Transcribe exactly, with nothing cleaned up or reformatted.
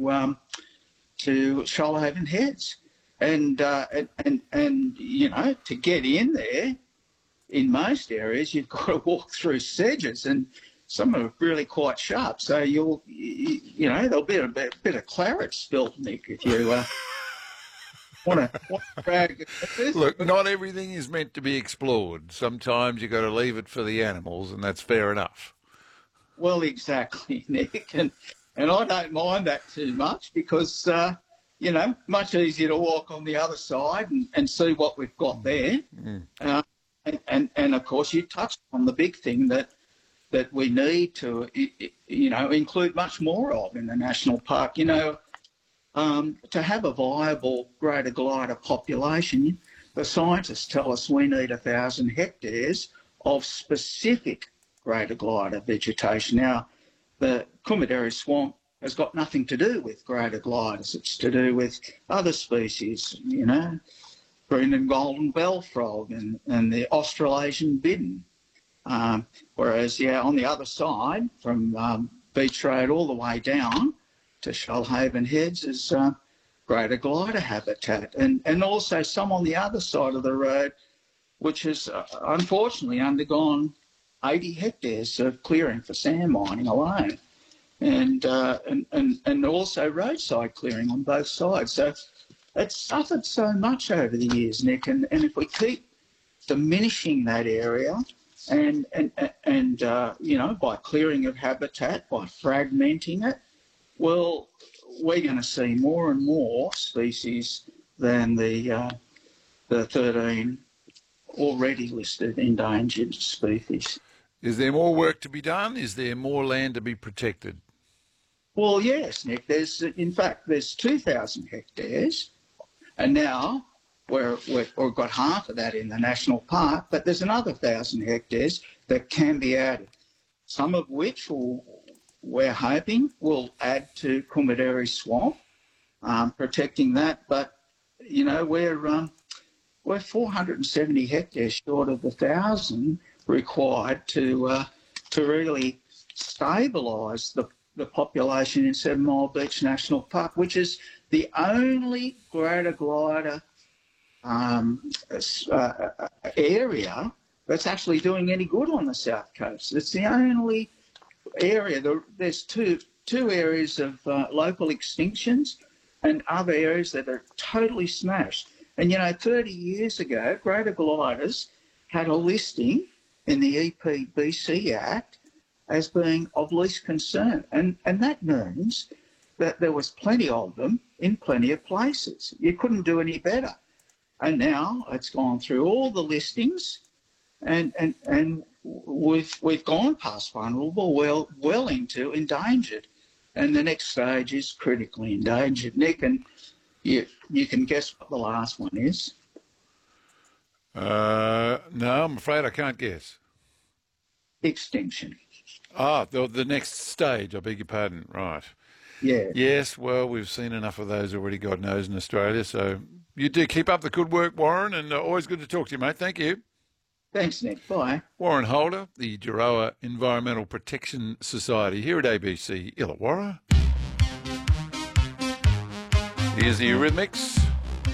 um, to Shoalhaven Heads. And, uh, and, and, and, you know, to get in there, in most areas, you've got to walk through sedges, and some are really quite sharp. So you'll, you, you know, there'll be a bit, bit of claret spilt, Nick, if you uh, want to drag. Look, not everything is meant to be explored. Sometimes you've got to leave it for the animals, and that's fair enough. Well, exactly, Nick, and and I don't mind that too much because. Uh, You know, much easier to walk on the other side and, and see what we've got there. Mm. Uh, and, and, and, of course, you touched on the big thing that that we need to, you know, include much more of in the national park. You know, um, to have a viable greater glider population, the scientists tell us we need a thousand hectares of specific greater glider vegetation. Now, the Kumideri swamp has got nothing to do with greater gliders. It's to do with other species, you know, green and golden bell frog and, and the Australasian bittern. Um, whereas, yeah, on the other side, from um, Beach Road all the way down to Shoalhaven Heads is uh, greater glider habitat. And, and also some on the other side of the road, which has uh, unfortunately undergone eighty hectares of clearing for sand mining alone. And, uh, and and and also roadside clearing on both sides. So it's suffered so much over the years, Nick. And, and if we keep diminishing that area, and and and uh, you know, by clearing of habitat, by fragmenting it, well, we're going to see more and more species than the uh, the thirteen already listed endangered species. Is there more work to be done? Is there more land to be protected? Well, yes, Nick. There's, in fact, there's two thousand hectares, and now we're, we're, we've got half of that in the national park, but there's another one thousand hectares that can be added, some of which will, we're hoping will add to Kumideri Swamp, um, protecting that. But, you know, we're, um, we're four hundred seventy hectares short of the one thousand required to, uh, to really stabilise the the population in Seven Mile Beach National Park, which is the only greater glider um, uh, area that's actually doing any good on the south coast. It's the only area. There's two two areas of uh, local extinctions and other areas that are totally smashed. And, you know, thirty years ago, greater gliders had a listing in the E P B C Act as being of least concern. And, and that means that there was plenty of them in plenty of places. You couldn't do any better. And now it's gone through all the listings and, and, and we've, we've gone past vulnerable, well, well into endangered. And the next stage is critically endangered. Nick, and you, you can guess what the last one is. Uh, no, I'm afraid I can't guess. Extinction. Ah, the, the next stage, I beg your pardon, right. Yeah. Yes, well, we've seen enough of those already, God knows, in Australia. So you do keep up the good work, Warren, and uh, always good to talk to you, mate. Thank you. Thanks, Nick. Bye. Warren Holder, the Giroa Environmental Protection Society here at A B C Illawarra. Here's the Eurythmics.